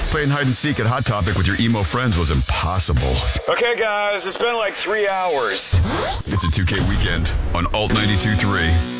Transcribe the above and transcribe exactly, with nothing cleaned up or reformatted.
Playing hide and seek at Hot Topic with your emo friends was impossible. Okay, guys, it's been like three hours. It's a two K weekend on Alt ninety-two point three.